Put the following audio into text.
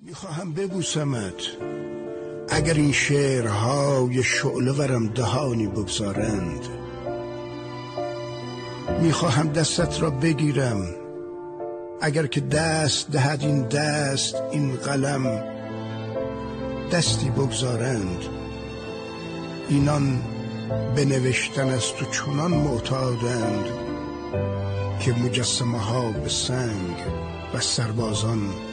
میخواهم ببوسمت اگر این شعرهای شعله ورم دهانی بگذارند. میخواهم دستت را بگیرم اگر که دست دهد این دست این قلم دستی بگذارند. اینان به نوشتن از تو چنان معتادند که مجسمه ها به سنگ و سربازان